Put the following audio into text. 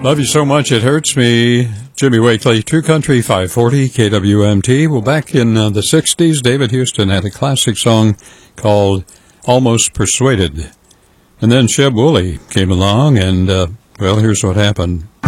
Love you so much it hurts me. Jimmy Wakely, True Country 540 KWMT. Well, back in the 60s, David Houston had a classic song called Almost Persuaded. And then Sheb Woolley came along, and, well, here's what happened.